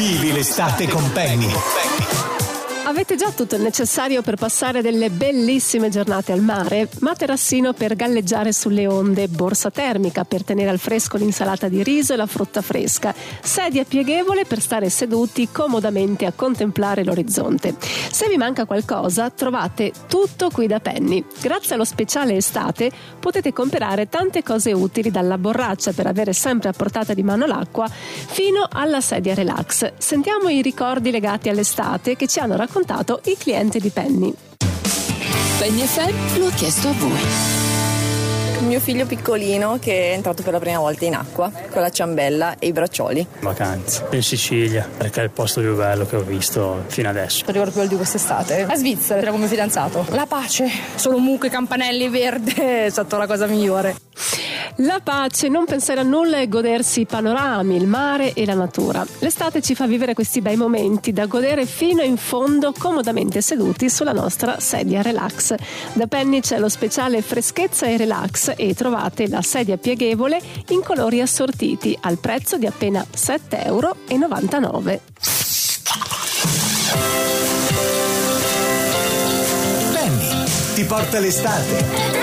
Vivi l'estate con Penny. Avete già tutto il necessario per passare delle bellissime giornate al mare? Materassino per galleggiare sulle onde, borsa termica per tenere al fresco l'insalata di riso e la frutta fresca, sedia pieghevole per stare seduti comodamente a contemplare l'orizzonte. Se vi manca qualcosa, trovate tutto qui da Penny. Grazie allo speciale estate potete comprare tante cose utili, dalla borraccia per avere sempre a portata di mano l'acqua fino alla sedia relax. Sentiamo i ricordi legati all'estate che ci hanno raccontato i clienti di Penny. Penny FM lo ha chiesto a voi. Mio figlio piccolino che è entrato per la prima volta in acqua con la ciambella e i braccioli. Vacanze in Sicilia, perché è il posto più bello che ho visto fino adesso. Non ricordo più di quest'estate. A Svizzera, era come fidanzato. La pace, solo mucche, campanelli, verde, è stata la cosa migliore. La pace, non pensare a nulla e godersi i panorami, il mare e la natura. L'estate ci fa vivere questi bei momenti da godere fino in fondo, comodamente seduti sulla nostra sedia relax. Da Penny c'è lo speciale freschezza e relax e trovate la sedia pieghevole in colori assortiti al prezzo di appena €7,99. Penny ti porta l'estate.